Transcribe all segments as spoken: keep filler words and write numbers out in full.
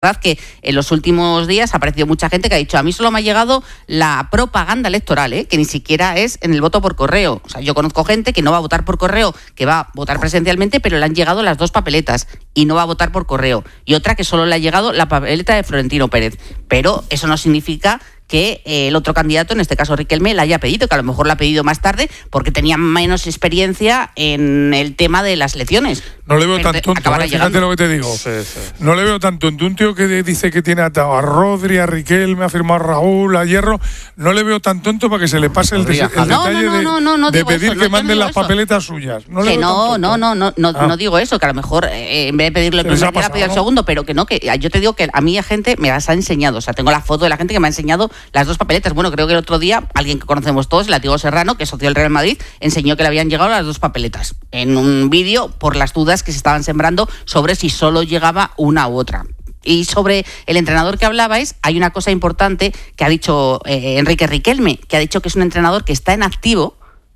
verdad que en los últimos días ha aparecido mucha gente que ha dicho, a mí solo me ha llegado la propaganda electoral, ¿eh? que ni siquiera es en el voto por correo. O sea, yo conozco gente que no va a votar por correo, que va a votar presencialmente, pero le han llegado las dos papeletas y no va a votar por correo. Y otra que solo le ha llegado la papeleta de Florentino Pérez. Pero eso no significa que eh, el otro candidato, en este caso Riquelme, la haya pedido, que a lo mejor la ha pedido más tarde porque tenía menos experiencia en el tema de las elecciones. No le veo tan tonto, ¿eh? Fíjate lo que te digo. Sí, sí. No le veo tan tonto. Un tío que dice que tiene atado a Rodri, a Riquelme, ha firmado a Raúl, a Hierro, no le veo tan tonto para que se le pase el, des- el no, detalle no, no, no, no, no de, de pedir eso, que no, manden no las eso. papeletas suyas. No, que no, no, no, no, no, ah. no digo eso, que a lo mejor eh, en vez de pedirle el primer día, pedido el segundo, pero que no, que yo te digo que a mí hay gente me las ha enseñado. O sea, tengo la foto de la gente que me ha enseñado las dos papeletas. Bueno, creo que el otro día, alguien que conocemos todos, el Atigo Serrano, que es socio del Real Madrid, enseñó que le habían llegado las dos papeletas en un vídeo por las dudas que se estaban sembrando sobre si solo llegaba una u otra. Y sobre el entrenador que hablabais, hay una cosa importante que ha dicho eh, Enrique Riquelme, que ha dicho que es un entrenador que está en activo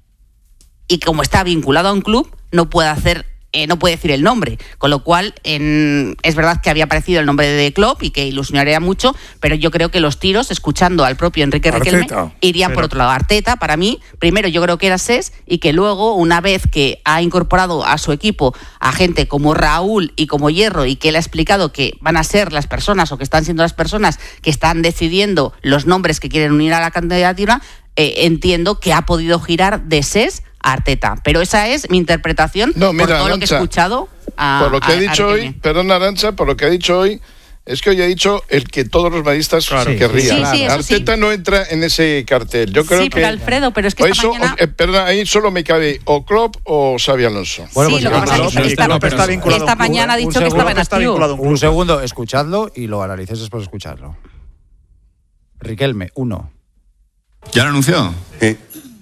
y como está vinculado a un club, no puede hacer Eh, no puede decir el nombre, con lo cual en, es verdad que había aparecido el nombre de Klopp y que ilusionaría mucho, pero yo creo que los tiros, escuchando al propio Enrique Riquelme, irían pero... por otro lado. Arteta, para mí, primero yo creo que era Sés y que luego, una vez que ha incorporado a su equipo a gente como Raúl y como Hierro y que él ha explicado que van a ser las personas o que están siendo las personas que están decidiendo los nombres que quieren unir a la candidatura, eh, entiendo que ha podido girar de Sés Arteta, pero esa es mi interpretación no, mira, por todo Arantxa, lo que he escuchado a, por lo que a, ha dicho hoy, perdón Arantxa, por lo que ha dicho hoy, es que hoy ha dicho el que todos los madridistas claro, sí, querrían. Sí, sí, Arteta sí. no entra en ese cartel. Yo creo sí, que pero Alfredo, pero es que esta eso, mañana... eh, perdón, ahí solo me cabe o Klopp o Xabi Alonso. Bueno, pues sí, lo que pasa es que esta, esta, está vinculado esta mañana ha dicho que estaba en activo. Un, un segundo, escuchadlo y lo analicéis después de escucharlo. Riquelme, uno. ¿Ya lo anunció? Sí.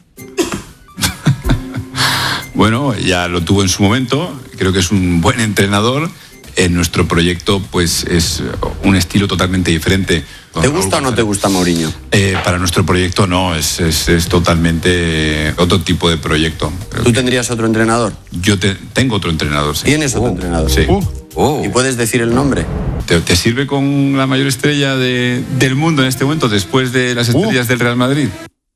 Bueno, ya lo tuvo en su momento, creo que es un buen entrenador. En nuestro proyecto pues es un estilo totalmente diferente. ¿Te gusta o no te gusta Mourinho? Eh, para nuestro proyecto no, es, es, es totalmente otro tipo de proyecto. Creo ¿Tú tendrías otro entrenador? Yo te, tengo otro entrenador, sí. ¿Tienes otro uh, entrenador? Sí. Uh, oh. ¿Y puedes decir el nombre? ¿Te, te sirve con la mayor estrella de, del mundo en este momento, después de las estrellas uh. del Real Madrid?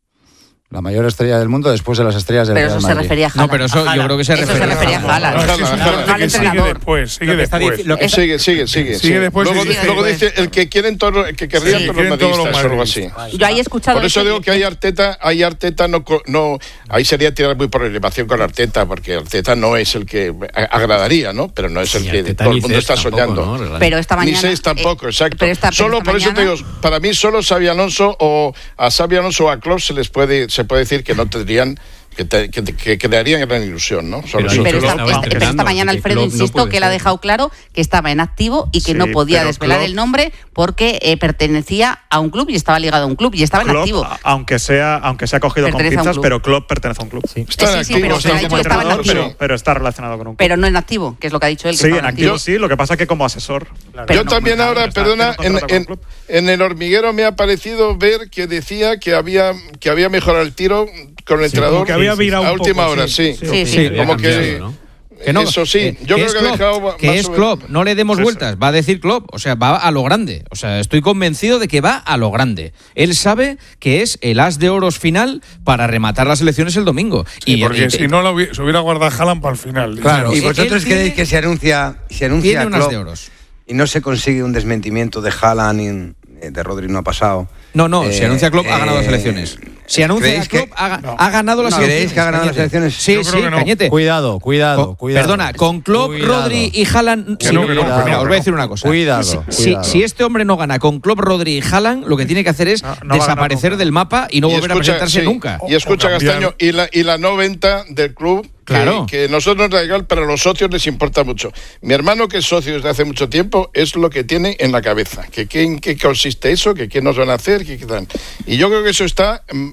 La mayor estrella del mundo después de las estrellas del pero Real eso Madrid. Se refería a Haaland. No, pero eso yo creo que se eso refería, se refería a Haaland. No, no, no, no, que sigue después, sigue después. Lo que sigue, sigue, sigue. Sigue después. Luego, sigue luego después. dice el que quieren todos, el que querrían sí, todos los madridistas o algo así. Yo ahí he escuchado. Por eso digo que hay Arteta, hay Arteta no, no, ahí sería tirar muy por elevación con Arteta, porque Arteta no es el que agradaría, ¿no? Pero no es el que todo el mundo está soñando. Pero esta mañana. Ni seis tampoco, exacto. Esta, solo por eso te digo, para mí solo Xabi Alonso o a Xabi Alonso o a Klopp se les puede, se puede decir que no tendrían. Que, te, que, que crearían gran ilusión, ¿no? Pero, pero, pero, esta, esta, pero esta mañana Alfredo, insisto, no que él ha dejado claro que estaba en activo y que sí, no podía desvelar Klopp, el nombre porque eh, pertenecía a un club y estaba ligado a un club y estaba Klopp, en activo. Aunque sea, aunque sea cogido pertenece con pinzas, pero Klopp pertenece a un club. Sí, está sí, sí, pero, está, dicho que estaba en activo. Pero, pero está relacionado con un club. Pero no en activo, que es lo que ha dicho él. Que sí, en activo, activo sí, lo que pasa es que como asesor. Claro. Yo no, también ahora, está, perdona, en, en, en El Hormiguero me ha parecido ver que decía que había, que había mejorado el tiro con el entrenador que había virado a última poco, hora, sí. Sí, sí, sí, como que... ¿no? Que no, eso sí, eh, yo creo que que Klopp, ha dejado que es Klopp, no le demos sí, vueltas, sí. va a decir Klopp, o sea, va a lo grande, o sea, estoy convencido de que va a lo grande. Él sabe que es el as de oros final para rematar las elecciones el domingo. Sí, y porque y, si no lo hubiera, se hubiera guardado Haaland para el final. Claro. ¿Y vosotros creéis que se anuncia, se anuncia tiene un as Klopp de oros y no se consigue un desmentimiento de Haaland y de Rodri no ha pasado? No, no, eh, si anuncia Klopp eh, ha ganado las elecciones. Si anuncia Klopp que, ha, no, ha ganado las no, elecciones. ¿Creéis que ha ganado Cañete. las elecciones? Sí, Yo sí, creo que no. Cañete. Cuidado, cuidado, con, cuidado. Perdona, con Klopp, cuidado. Rodri y Haaland... Que si no, no, que no, mira, que no, os voy a decir una cosa. Cuidado, si, cuidado. Si, si este hombre no gana con Klopp, Rodri y Haaland, lo que tiene que hacer es no, no desaparecer del mapa y no y volver escucha, a presentarse sí, nunca. Y escucha, Castaño, y la, y la no venta del club... Claro. Que, que nosotros nos da igual, pero a los socios les importa mucho. Mi hermano, que es socio desde hace mucho tiempo, es lo que tiene en la cabeza. Que ¿En qué consiste eso? Que qué nos van a hacer? Que, qué tal. Y yo creo que eso está, mmm,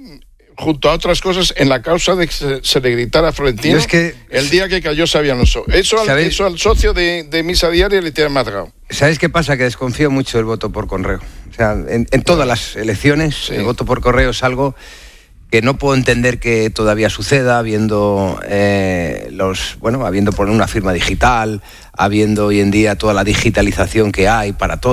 junto a otras cosas, en la causa de que se, se le gritara a Florentino es que, el día que cayó Xabi Alonso. Eso al, eso al socio de, de Misa Diaria le tiene matado. ¿Sabéis qué pasa? Que desconfío mucho del voto por correo. O sea, en, en todas las elecciones, sí. El voto por correo es algo... que no puedo entender que todavía suceda, habiendo eh, los, bueno, habiendo poner una firma digital, habiendo hoy en día toda la digitalización que hay para todo.